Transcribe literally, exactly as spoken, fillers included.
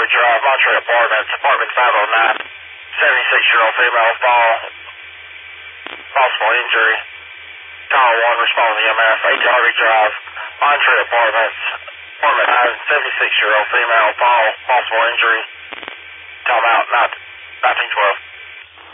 Harvey Drive, Monterey Apartments, apartment five oh nine, seventy-six-year-old female fall, possible injury. Tower one, respond to the E M S, eight Harvey Drive, Monterey Apartments, apartment nine, seventy-six-year-old female fall, possible injury. Time out, nineteen twelve.